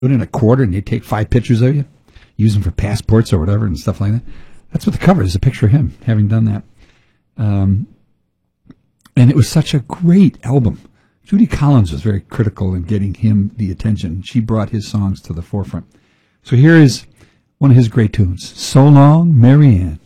put in a quarter and they take 5 pictures of you, use them for passports or whatever and stuff like that. That's what the cover is, a picture of him having done that. And it was such a great album. Judy Collins was very critical in getting him the attention. She brought his songs to the forefront. So here is one of his great tunes, So Long, Marianne.